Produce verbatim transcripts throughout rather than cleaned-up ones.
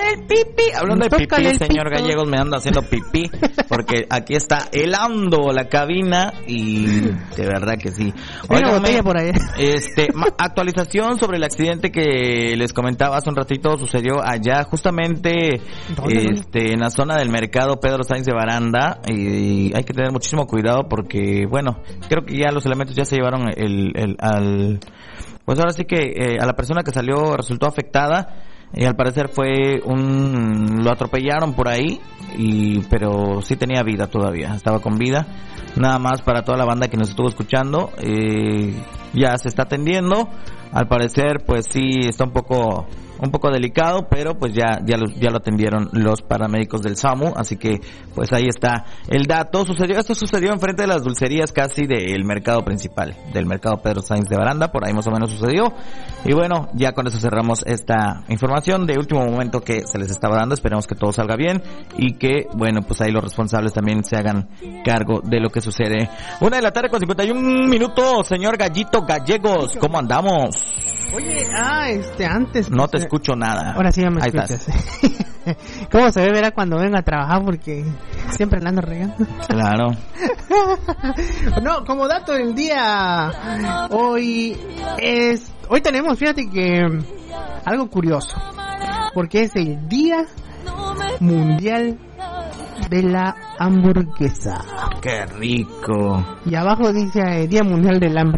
el pipí. Hablando de Tócale pipí, el señor pito. Gallegos, me anda haciendo pipí porque aquí está helando la cabina y de verdad que sí. Hay una Óigame, botella por ahí. Este, ma- actualización sobre el accidente que les comentaba hace un ratito, sucedió allá justamente ¿Dónde, este en la zona del mercado Pedro Sainz de Baranda, y hay que tener muchísimo cuidado porque bueno, creo que ya los elementos ya se llevaron el, el al pues ahora sí que eh, a la persona que salió resultó afectada. Y al parecer fue un... lo atropellaron por ahí, y pero sí tenía vida todavía, estaba con vida. Nada más para toda la banda que nos estuvo escuchando, eh, ya se está atendiendo. Al parecer pues sí está un poco un poco delicado, pero pues ya ya lo, ya lo atendieron los paramédicos del SAMU, así que pues ahí está el dato. Sucedió esto sucedió enfrente de las dulcerías casi del mercado principal, del mercado Pedro Sainz de Baranda, por ahí más o menos sucedió. Y bueno, ya con eso cerramos esta información de último momento que se les estaba dando. Esperemos que todo salga bien y que, bueno, pues ahí los responsables también se hagan cargo de lo que sucede. Una de la tarde con cincuenta y un minutos, señor Gallito Gallegos, ¿cómo andamos? Oye, ah, este, antes... No pues, te eh, escucho nada. Ahora sí ya me Ahí escuchas. estás. ¿Cómo se ve, verá, cuando venga a trabajar? Porque siempre la ando regando. Claro. No, como dato del día, hoy es... Hoy tenemos, fíjate que... algo curioso. Porque es el Día Mundial de la Hamburguesa. Qué rico. Y abajo dice eh, Día Mundial del Hambre.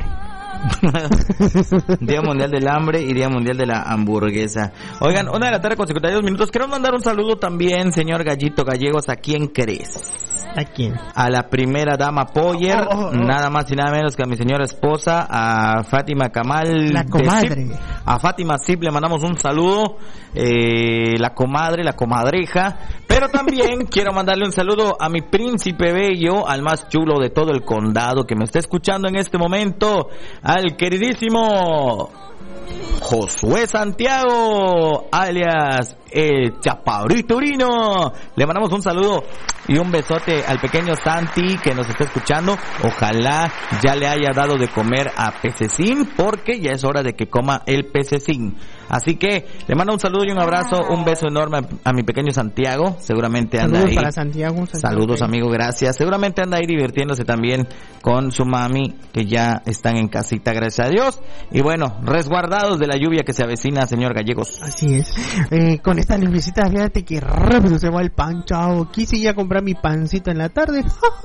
Día Mundial del Hambre y Día Mundial de la Hamburguesa. Oigan, una de la tarde con cincuenta y dos minutos. Quiero mandar un saludo también, señor Gallito Gallegos. ¿A quién crees? ¿A quién? A la primera dama Poyer, Oh, oh, oh. nada más y nada menos que a mi señora esposa, a Fátima Kamal. La de comadre. Zip. A Fátima Zip le mandamos un saludo, eh, la comadre, la comadreja. Pero también quiero mandarle un saludo a mi príncipe bello, al más chulo de todo el condado que me está escuchando en este momento, al queridísimo Josué Santiago, alias el Chaparrito Urino. Le mandamos un saludo y un besote al pequeño Santi que nos está escuchando. Ojalá ya le haya dado de comer a Pececín, porque ya es hora de que coma el Pececín. Así que le mando un saludo y un abrazo, un beso enorme a, a mi pequeño Santiago. Seguramente anda Saludos ahí. para Santiago. Santiago. Saludos, amigo, gracias. Seguramente anda ahí divirtiéndose también con su mami, que ya están en casita, gracias a Dios. Y bueno, resguardados de la lluvia que se avecina, señor Gallegos. Así es. Eh, con esta lluviecita, fíjate que rápido se va el pan, chao. Quise ya comprar mi pancito en la tarde.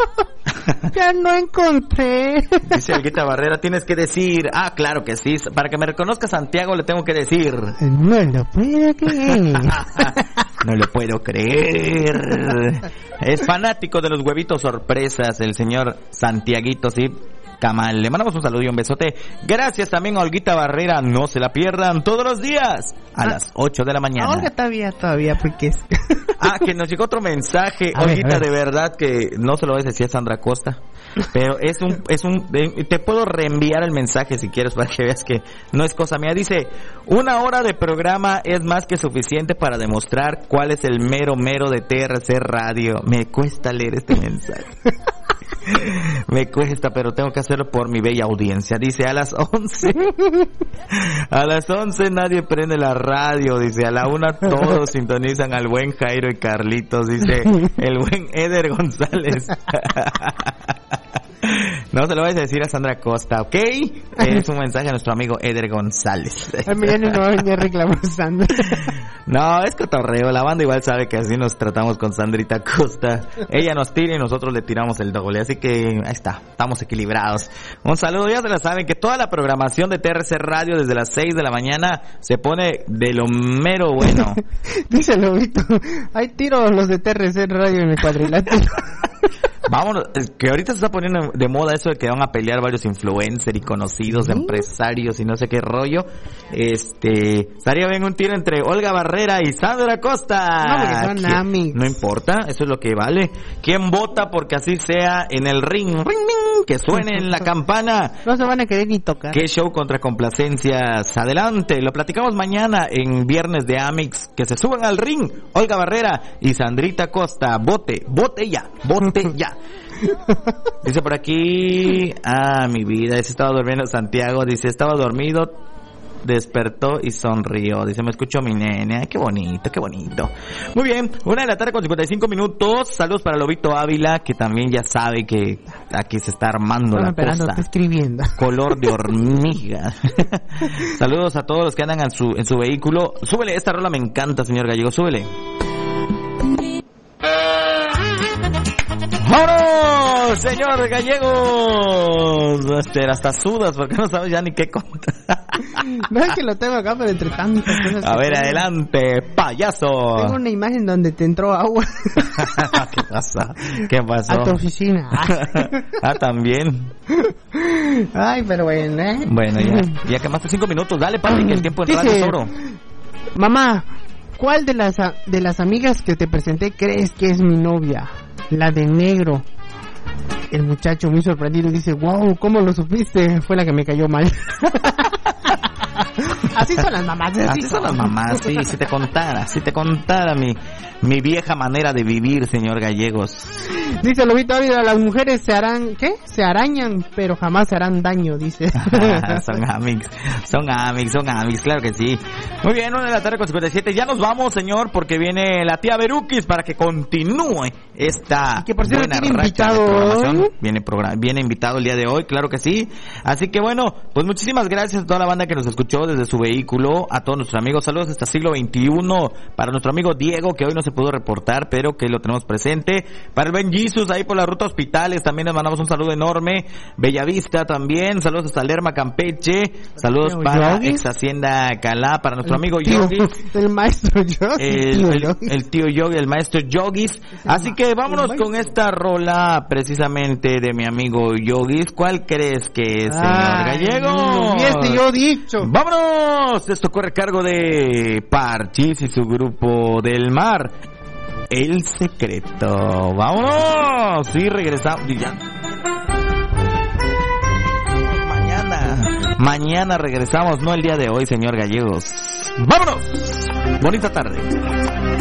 Ya no encontré. Dice Alguita Barrera, tienes que decir, ah, claro que sí, para que me reconozca Santiago le tengo que decir. No lo puedo creer. No lo puedo creer. Es fanático de los huevitos sorpresas, el señor Santiaguito, sí. Camal, le mandamos un saludo y un besote. Gracias también a Olguita Barrera, no se la pierdan todos los días a ah, las ocho de la mañana. Olga todavía, todavía, porque es... Ah, que nos llegó otro mensaje, a Olguita, ver, ver. De verdad que no se lo voy a decir a Sandra Costa, pero es un, es un, te puedo reenviar el mensaje si quieres para que veas que no es cosa mía. Dice, una hora de programa es más que suficiente para demostrar cuál es el mero mero de T R C Radio. Me cuesta leer este mensaje. Me cuesta, pero tengo que hacerlo por mi bella audiencia. Dice, a las once a las once nadie prende la radio. Dice, a la una todos sintonizan al buen Jairo y Carlitos. Dice, el buen Eder González. No se lo vais a decir a Sandra Costa, ¿ok? Es un mensaje a nuestro amigo Eder González. A mí ya no va a venir a reclamar Sandra. No, es cotorreo. La banda igual sabe que así nos tratamos con Sandrita Costa. Ella nos tira y nosotros le tiramos el doble. Así que ahí está, estamos equilibrados. Un saludo, ya se la saben que toda la programación de T R C Radio desde las seis de la mañana se pone de lo mero bueno. Dice Lobito, hay tiros los de T R C Radio en el cuadrilátero. Vámonos, que ahorita se está poniendo de moda eso de que van a pelear varios influencers y conocidos, ¿sí? Empresarios y no sé qué rollo. Este, estaría bien un tiro entre Olga Barrera y Sandra Costa. No, porque son amigos. No importa, eso es lo que vale. ¿Quién vota porque así sea en el ring? Ring, ring, que suene en la campana. No se van a querer ni tocar. ¿Qué show contra complacencias? Adelante, lo platicamos mañana en Viernes de Amix. Que se suban al ring Olga Barrera y Sandrita Costa. Vote, vote ya, vote ya. Dice por aquí, ah, mi vida, ese estaba durmiendo Santiago, dice, estaba dormido despertó y sonrió. Dice, me escuchó mi nene. Ay, qué bonito, qué bonito. Muy bien, una de la tarde con cincuenta y cinco minutos. Saludos para Lobito Ávila, que también ya sabe que aquí se está armando no, la esperando, cosa. está escribiendo. Color de hormiga. Saludos a todos los que andan en su, en su vehículo. Súbele, esta rola me encanta, señor Gallego, súbele. ¡Vámonos, señor Gallegos! Este, hasta sudas porque no sabes ya ni qué contar. No es que lo tengo acá, pero entre tantas cosas. A ver, tengo, adelante, payaso. Tengo una imagen donde te entró agua. ¿Qué pasa? ¿Qué pasó? A tu oficina. Ah, también. Ay, pero bueno, ¿eh? Bueno, ya, ya quemaste cinco minutos. Dale, papi, que el tiempo en radio es oro. Mamá, ¿cuál de las, de las amigas que te presenté crees que es mi novia? La de negro. El muchacho muy sorprendido dice, wow, ¿cómo lo supiste? Fue la que me cayó mal. Así son las mamás. Así, así son las mamás, sí, si te contara, si te contara mi, mi vieja manera de vivir, señor Gallegos. Dice Lobito Ávila, las mujeres se harán, ¿qué? Se arañan, pero jamás se harán daño, dice. Son amics, son amics, son amics, claro que sí. Muy bien, una de la tarde con cincuenta y siete. Ya nos vamos, señor, porque viene la tía Berukis para que continúe esta que por cierto buena tiene racha de invitado programación. hoy. Viene, programa, viene invitado el día de hoy, claro que sí. Así que bueno, pues muchísimas gracias a toda la banda que nos escuchó desde su vehículo, a todos nuestros amigos. Saludos hasta siglo veintiuno para nuestro amigo Diego, que hoy no se pudo reportar, pero que lo tenemos presente. Para el Ben Jesus, ahí por la ruta Hospitales, también les mandamos un saludo enorme. Bellavista también, saludos hasta Lerma, Campeche. Saludos para Yogis. Ex Hacienda Calá, para nuestro El amigo tío, Yogis. El maestro Yogis. El, tío el, Yogis. el tío Yogi, el maestro Yogis. Así que vámonos con esta rola precisamente de mi amigo Yogis. ¿Cuál crees que es, señor Ay, Gallego? no hubiese yo dicho. ¡Vámonos! Esto corre a cargo de Parchís y su grupo del mar. El secreto. ¡Vámonos! Y regresamos. Y ya. Mañana. Mañana regresamos, no el día de hoy, señor Gallegos. ¡Vámonos! Bonita tarde.